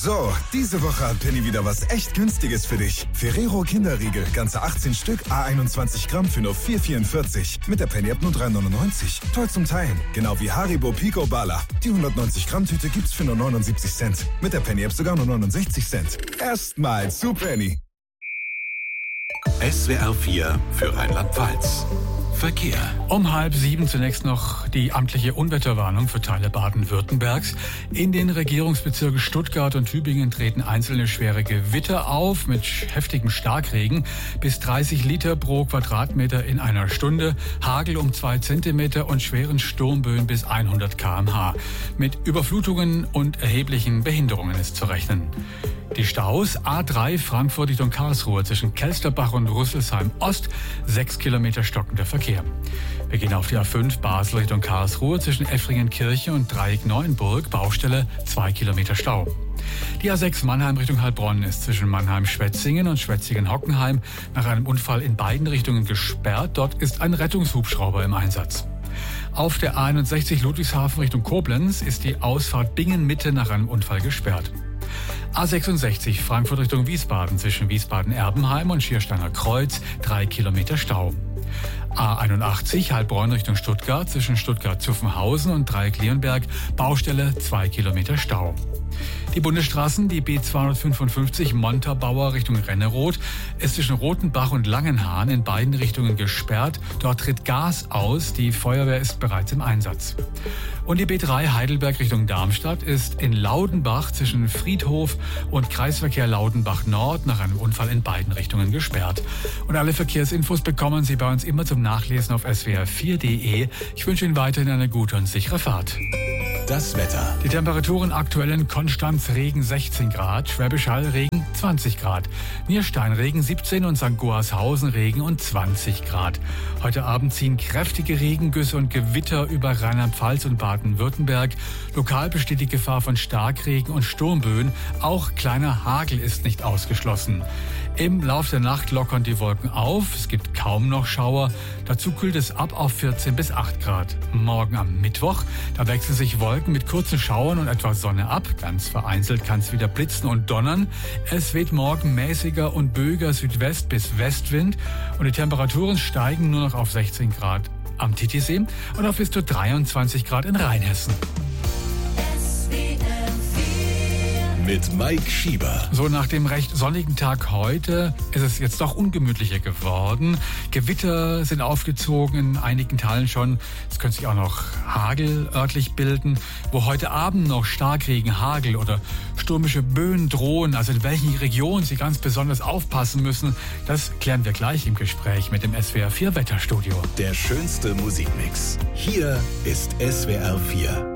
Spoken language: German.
So, diese Woche hat Penny wieder was echt Günstiges für dich. Ferrero Kinderriegel, ganze 18 Stück, A21 Gramm für nur 4,44. Mit der Penny-App nur 3,99. Toll zum Teilen. Genau wie Haribo Pico Bala. Die 190 Gramm Tüte gibt's für nur 79 Cent. Mit der Penny-App sogar nur 69 Cent. Erstmal zu Penny. SWR 4 für Rheinland-Pfalz. Verkehr. Um 6:30 zunächst noch die amtliche Unwetterwarnung für Teile Baden-Württembergs. In den Regierungsbezirken Stuttgart und Tübingen treten einzelne schwere Gewitter auf mit heftigem Starkregen bis 30 Liter pro Quadratmeter in einer Stunde, Hagel um 2 Zentimeter und schweren Sturmböen bis 100 km/h. Mit Überflutungen und erheblichen Behinderungen ist zu rechnen. Die Staus A3 Frankfurt Richtung Karlsruhe zwischen Kelsterbach und Rüsselsheim Ost, 6 Kilometer stockender Verkehr. Wir gehen auf die A5 Basel Richtung Karlsruhe zwischen Effringenkirche und Dreieck Neuenburg, Baustelle 2 Kilometer Stau. Die A6 Mannheim Richtung Heilbronn ist zwischen Mannheim-Schwetzingen und Schwetzingen-Hockenheim nach einem Unfall in beiden Richtungen gesperrt. Dort ist ein Rettungshubschrauber im Einsatz. Auf der A61 Ludwigshafen Richtung Koblenz ist die Ausfahrt Bingen-Mitte nach einem Unfall gesperrt. A66 Frankfurt Richtung Wiesbaden zwischen Wiesbaden-Erbenheim und Schiersteiner Kreuz 3 Kilometer Stau. A81 Heilbronn Richtung Stuttgart zwischen Stuttgart-Zuffenhausen und Dreieck-Leonberg Baustelle 2 Kilometer Stau. Die Bundesstraßen, die B255 Montabaur Richtung Renneroth, ist zwischen Rothenbach und Langenhahn in beiden Richtungen gesperrt. Dort tritt Gas aus, die Feuerwehr ist bereits im Einsatz. Und die B3 Heidelberg Richtung Darmstadt ist in Laudenbach zwischen Friedhof und Kreisverkehr Laudenbach Nord nach einem Unfall in beiden Richtungen gesperrt. Und alle Verkehrsinfos bekommen Sie bei uns immer zum Nachlesen auf swr4.de. Ich wünsche Ihnen weiterhin eine gute und sichere Fahrt. Das Wetter. Die Temperaturen aktuell in Konstanz Regen 16 Grad, Schwäbisch Hall Regen 20 Grad, Nierstein Regen 17 und St. Goarshausen Regen und 20 Grad. Heute Abend ziehen kräftige Regengüsse und Gewitter über Rheinland-Pfalz und Baden-Württemberg. Lokal besteht die Gefahr von Starkregen und Sturmböen. Auch kleiner Hagel ist nicht ausgeschlossen. Im Lauf der Nacht lockern die Wolken auf. Es gibt kaum noch Schauer. Dazu kühlt es ab auf 14 bis 8 Grad. Morgen am Mittwoch, da wechseln sich Wolken mit kurzen Schauern und etwas Sonne ab. Ganz vereinzelt kann es wieder blitzen und donnern. Es weht morgen mäßiger und böiger Südwest- bis Westwind. Und die Temperaturen steigen nur noch auf 16 Grad am Titisee und auf bis zu 23 Grad in Rheinhessen. Mit Mike Schieber. So, nach dem recht sonnigen Tag heute ist es jetzt doch ungemütlicher geworden. Gewitter sind aufgezogen, in einigen Teilen schon. Es könnte sich auch noch Hagel örtlich bilden. Wo heute Abend noch Starkregen, Hagel oder stürmische Böen drohen, also in welchen Regionen Sie ganz besonders aufpassen müssen, das klären wir gleich im Gespräch mit dem SWR 4 Wetterstudio. Der schönste Musikmix. Hier ist SWR 4.